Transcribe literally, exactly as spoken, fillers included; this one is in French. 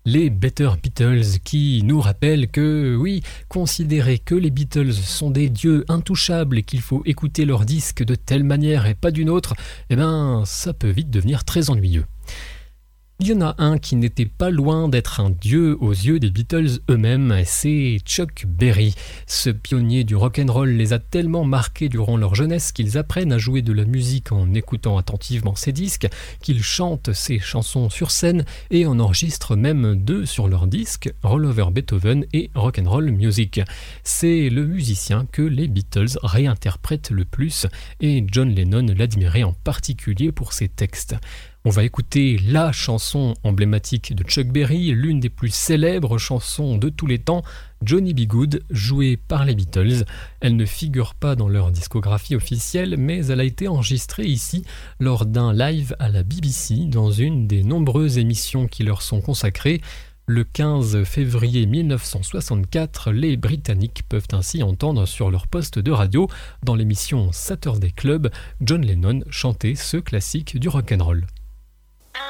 Les Better Beatles qui nous rappellent que, oui, considérer que les Beatles sont des dieux intouchables et qu'il faut écouter leurs disques de telle manière et pas d'une autre, eh ben, ça peut vite devenir très ennuyeux. Il y en a un qui n'était pas loin d'être un dieu aux yeux des Beatles eux-mêmes, c'est Chuck Berry. Ce pionnier du rock'n'roll les a tellement marqués durant leur jeunesse qu'ils apprennent à jouer de la musique en écoutant attentivement ses disques, qu'ils chantent ses chansons sur scène et en enregistrent même deux sur leurs disques, Roll Over Beethoven et Rock'n'Roll Music. C'est le musicien que les Beatles réinterprètent le plus et John Lennon l'admirait en particulier pour ses textes. On va écouter la chanson emblématique de Chuck Berry, l'une des plus célèbres chansons de tous les temps, Johnny B. Goode, jouée par les Beatles. Elle ne figure pas dans leur discographie officielle, mais elle a été enregistrée ici lors d'un live à la B B C dans une des nombreuses émissions qui leur sont consacrées. Le quinze février mille neuf cent soixante-quatre, les Britanniques peuvent ainsi entendre sur leur poste de radio, dans l'émission Saturday Club, John Lennon chanter ce classique du rock'n'roll.